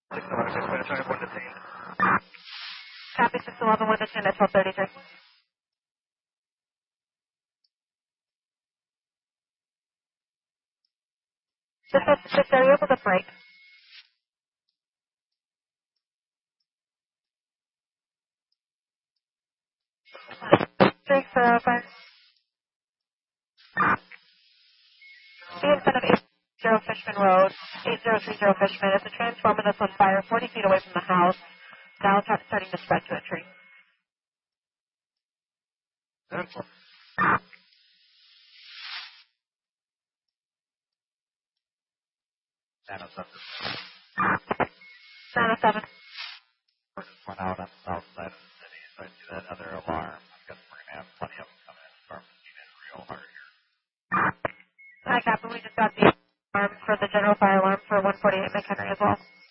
611, 1 to 10. Copy 611, 1 to 10 at 1233. Just are you able to break? 3405. The instead of 80 Fishman Road, 8030 Fishman. It's a transformer that's on fire 40 feet away from the house. Now it's starting to spread to a tree. That's one. 907. 907. Just went out on the south side of the city, so I see that other alarm. I guess we're going to have plenty of them coming in from unit real hard here. Hi, Captain. We just got the alarm for the general fire alarm for 148 McHenry as well.